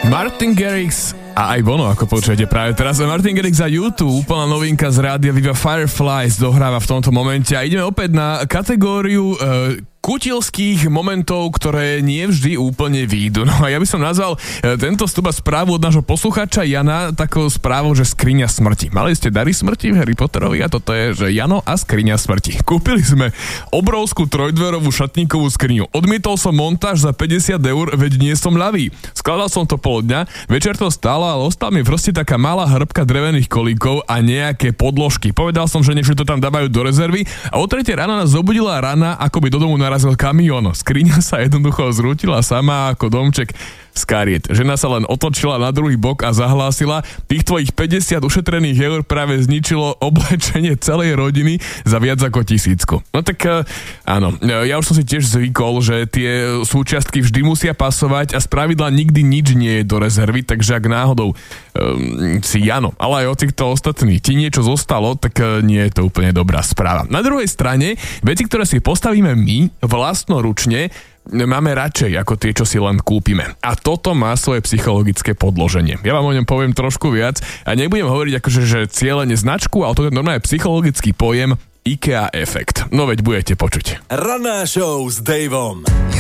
Martin Garrix a aj Bono, ako počujete práve teraz. Martin Garrix a YouTube, úplná novinka z rádia Viva Fireflies dohráva v tomto momente a ideme opäť na kategóriu kutilských momentov, ktoré nie vždy úplne výjdu. No a ja by som nazval tento vstup a správu od nášho poslucháča Jana takou správou, že skriňa smrti. Mali ste dary smrti v Harry Potterovi a toto je, že Jano a skriňa smrti. Kúpili sme obrovskú trojdverovú šatníkovú skriňu. Odmietol som montáž za 50 eur, veď nie som ľavý. Skladal som to pol dňa, večer to stálo, ale ostala mi proste taká malá hrbka drevených kolíkov a nejaké podložky. Povedal som, že niečo to tam dávajú do rezervy a o 3 ráno nás zobudila rana, ako by do domu narazil kamión. Skriňa sa jednoducho zrútila sama ako domček z kariet. Žena sa len otočila na druhý bok a zahlásila: tých tvojich 50 ušetrených eur práve zničilo oblečenie celej rodiny za viac ako 1000. No tak áno, ja už som si tiež zvykol, že tie súčiastky vždy musia pasovať a spravidla nikdy nič nie je do rezervy, takže ak náhodou si Jano, ale aj o týchto ostatných ti niečo zostalo, tak nie je to úplne dobrá správa. Na druhej strane, veci, ktoré si postavíme my vlastnoručne, máme radšej ako tie, čo si len kúpime. A toto má svoje psychologické podloženie. Ja vám o ňom poviem trošku viac a nebudem hovoriť akože, že cieľene značku, ale to je normálne psychologický pojem IKEA efekt. No veď budete počuť. Ranná show s Davom.